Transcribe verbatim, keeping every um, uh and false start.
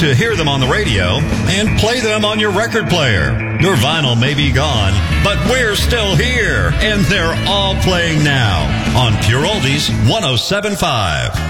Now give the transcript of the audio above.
to hear them on the radio and play them on your record player. Your vinyl may be gone, but we're still here, and they're all playing now on Pure Oldies one oh seven point five.